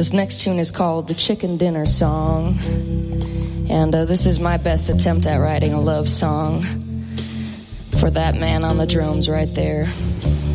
This next tune is called The Chicken Dinner Song. And this is my best attempt at writing a love song for that man on the drums right there.